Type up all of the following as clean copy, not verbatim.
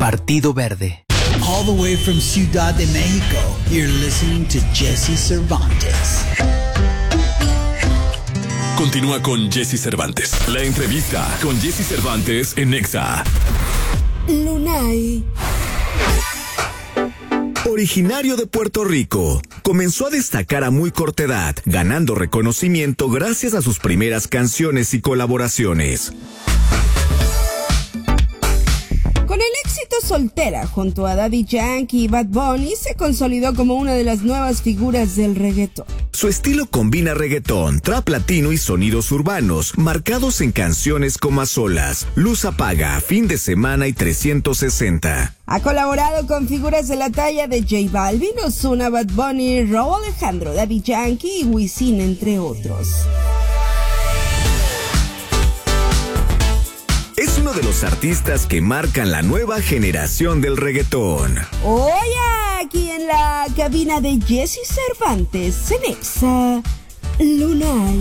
Partido Verde. All the way from Ciudad de México, you're listening to Jesse Cervantes. Continúa con Jesse Cervantes. La entrevista con Jesse Cervantes en Nexa. Lunay. Originario de Puerto Rico, comenzó a destacar a muy corta edad, ganando reconocimiento gracias a sus primeras canciones y colaboraciones. Con el éxito Soltera, junto a Daddy Yankee y Bad Bunny, se consolidó como una de las nuevas figuras del reggaetón. Su estilo combina reggaetón, trap latino y sonidos urbanos, marcados en canciones como A Solas, Luz Apaga, Fin de Semana y 360. Ha colaborado con figuras de la talla de J Balvin, Ozuna, Bad Bunny, Rauw Alejandro, Daddy Yankee y Wisin, entre otros. Es uno de los artistas que marcan la nueva generación del reggaetón. Hoy aquí en la cabina de Jesse Cervantes, en Nexa, Lunay.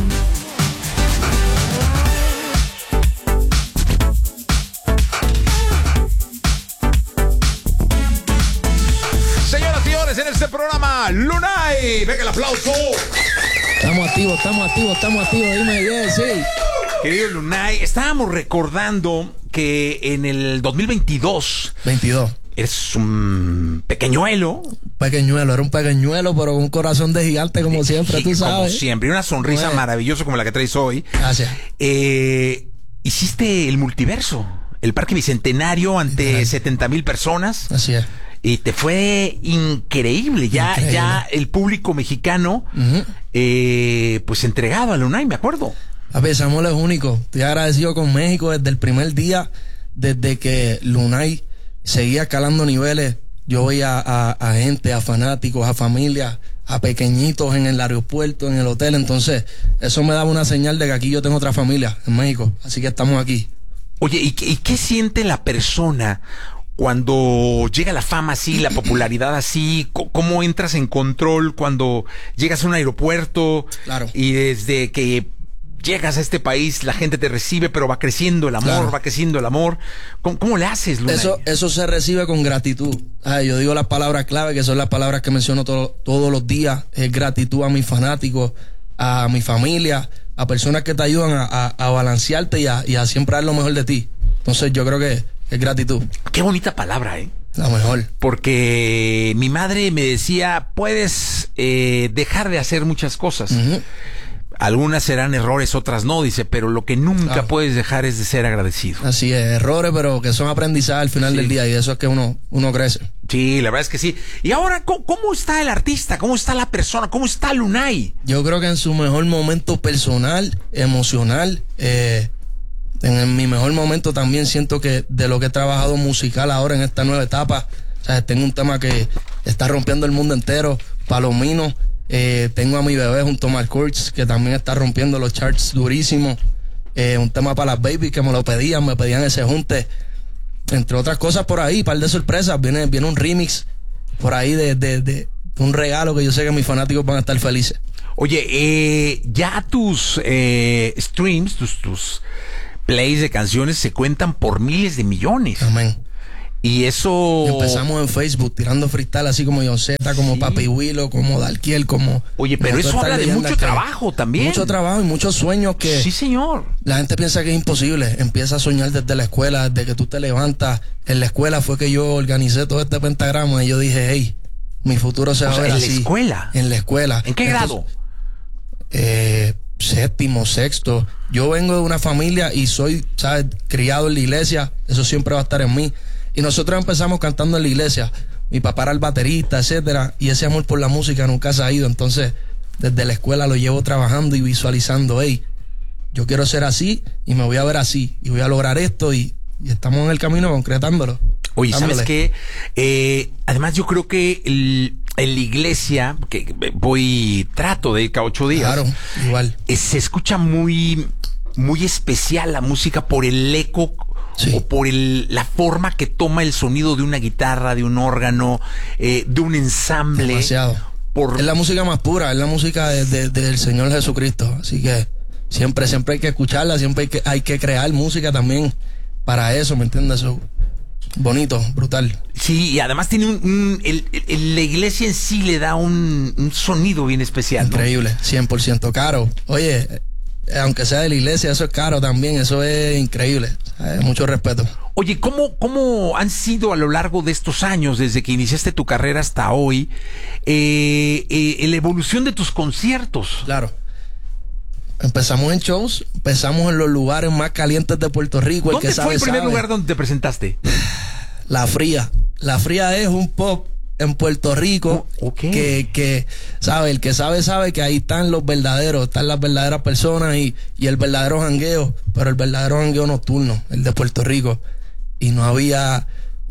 Señoras y señores, en este programa, Lunay. Venga el aplauso. Estamos activos, dime, Jesse. Querido Lunay, estábamos recordando que en el 2022 eres un pequeñuelo. Era un pequeñuelo, pero con un corazón de gigante como siempre, Sí, tú sabes. Como siempre, y una sonrisa maravillosa como la que traes hoy. Gracias. Hiciste el multiverso, el Parque Bicentenario ante 70,000 personas. Así es. Y te fue increíble. Ya el público mexicano, pues entregado a Lunay, me acuerdo. A ver, Samuel es único. Estoy agradecido con México desde el primer día, desde que Lunay seguía escalando niveles. Yo veía a gente, a fanáticos, a familias, a pequeñitos en el aeropuerto, en el hotel. Entonces, eso me daba una señal de que aquí yo tengo otra familia en México. Así que estamos aquí. Oye, ¿y qué siente la persona cuando llega la fama así, la popularidad así? ¿Cómo entras en control cuando llegas a un aeropuerto? Claro. Y desde que llegas a este país, la gente te recibe, pero va creciendo el amor, Claro. va creciendo el amor. ¿Cómo le haces, Lunay? Eso se recibe con gratitud. Yo digo las palabras clave, que son las palabras que menciono todos los días. Es gratitud a mis fanáticos, a mi familia, a personas que te ayudan a balancearte y a siempre dar lo mejor de ti. Entonces yo creo que es gratitud. Qué bonita palabra, La mejor. Porque mi madre me decía, puedes dejar de hacer muchas cosas. Uh-huh. Algunas serán errores, otras no, dice, pero lo que nunca puedes dejar es de ser agradecido. Así es, errores, pero que son aprendizaje al final del día, y eso es que uno crece. Sí, la verdad es que sí. Y ahora, ¿cómo está el artista? ¿Cómo está la persona? ¿Cómo está Lunay? Yo creo que en su mejor momento personal, emocional, en mi mejor momento también siento que de lo que he trabajado musical ahora en esta nueva etapa, o sea, tengo un tema que está rompiendo el mundo entero, Palomino. Tengo a mi bebé junto a Mark Kurtz, que también está rompiendo los charts durísimos. Un tema para las babies que me pedían ese junte. Entre otras cosas por ahí, par de sorpresas. Viene un remix por ahí de un regalo que yo sé que mis fanáticos van a estar felices. Oye, ya tus streams, tus plays de canciones se cuentan por miles de millones. Amén. Y eso... Empezamos en Facebook tirando freestyle así como John Z, como Papi Willow, como Dalkiel, como... Oye, pero eso habla de mucho trabajo también. Mucho trabajo y muchos sueños que... Sí, señor. La gente piensa que es imposible. Empieza a soñar desde la escuela, desde que tú te levantas. En la escuela fue que yo organicé todo este pentagrama y yo dije, hey, mi futuro se va a ver así. ¿En la escuela? En la escuela. ¿En qué grado? Séptimo, sexto. Yo vengo de una familia y soy, ¿sabes?, criado en la iglesia. Eso siempre va a estar en mí. Y nosotros empezamos cantando en la iglesia. Mi papá era el baterista, etcétera. Y ese amor por la música nunca se ha ido. Entonces, desde la escuela lo llevo trabajando y visualizando. Hey, yo quiero ser así y me voy a ver así. Y voy a lograr esto y estamos en el camino concretándolo. Oye, ¿sabes qué? Además, yo creo que en la iglesia, que trato de ir cada 8 días. Claro, igual. Se escucha muy, muy especial la música por el eco. Sí. O por la forma que toma el sonido de una guitarra, de un órgano, de un ensamble. Demasiado. Es la música más pura, es la música del Señor Jesucristo. Así que siempre hay que escucharla, siempre hay que crear música también para eso, ¿me entiendes? bonito, brutal. Sí, y además tiene la iglesia en sí le da un sonido bien especial, ¿no? Increíble, 100% caro. Oye, aunque sea de la iglesia, eso es caro también, eso es increíble. Mucho respeto. Oye, ¿cómo han sido a lo largo de estos años, desde que iniciaste tu carrera hasta hoy, la evolución de tus conciertos? Claro. Empezamos en shows, empezamos en los lugares más calientes de Puerto Rico. ¿Dónde fue el primer lugar donde te presentaste? La Fría. La Fría es un pub en Puerto Rico que sabe, el que sabe que ahí están los verdaderos, están las verdaderas personas y el verdadero jangueo, pero el verdadero jangueo nocturno, el de Puerto Rico. Y no había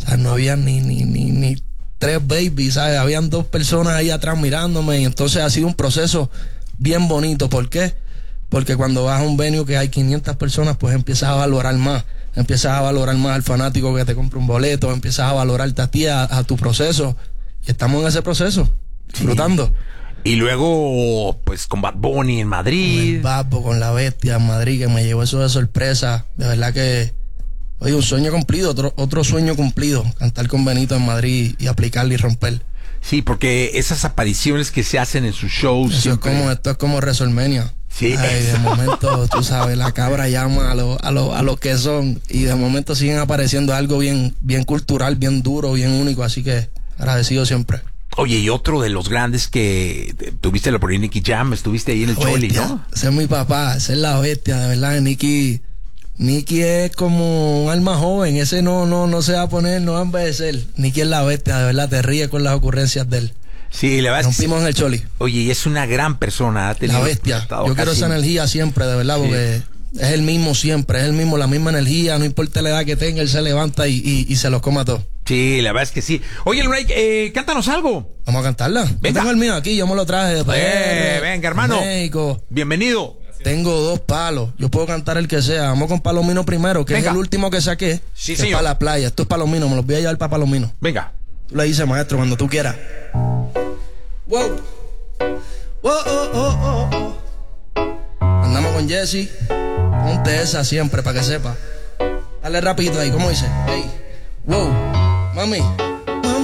ni 3 babies, ¿sabes? Habían 2 personas ahí atrás mirándome, y entonces ha sido un proceso bien bonito. ¿Por qué? Porque cuando vas a un venue que hay 500 personas, pues empiezas a valorar más al fanático que te compra un boleto, empiezas a valorarte a ti, a tu proceso, y estamos en ese proceso, disfrutando. Y luego, pues, con Bad Bunny en Madrid. Con el Babo, con La Bestia en Madrid, que me llevó eso de sorpresa. De verdad que, oye, un sueño cumplido, otro sueño cumplido, cantar con Benito en Madrid y aplicarle y romper. Sí, porque esas apariciones que se hacen en sus shows. Esto es como WrestleMania. Sí. Ay, de momento, tú sabes, la cabra llama a lo que son, y de momento siguen apareciendo algo bien cultural, bien duro, bien único, así que agradecido siempre. Oye, y otro de los grandes que tuviste la por Nicky Jam, estuviste ahí en el Choli, ¿no? Ese es mi papá, ese es La Bestia, de verdad. Nicky es como un alma joven, ese no se va a poner, no va a envejecer. Nicky es La Bestia, de verdad, te ríes con las ocurrencias de él. Sí, la verdad. Rompimos en el Choli. Oye, y es una gran persona. La Bestia. Yo quiero esa energía siempre, de verdad, porque es el mismo siempre, la misma energía, no importa la edad que tenga, él se levanta y se los coma todo. Sí, la verdad es que sí. Oye, Ray, cántanos algo. Vamos a cantarla. Venga. Yo tengo el mío aquí, yo me lo traje de PR, venga, hermano. México. Bienvenido. Tengo 2 palos. Yo puedo cantar el que sea. Vamos con Palomino primero, que venga. es el último que saqué. Sí, que señor. Es para la playa. Esto es Palomino, me los voy a llevar para Palomino. Venga. Tú le dices, maestro, cuando tú quieras. Wow. Andamos con Jesse. Ponte esa siempre para que sepa. Dale rapidito ahí, ¿cómo dice? Hey. Wow. Mami.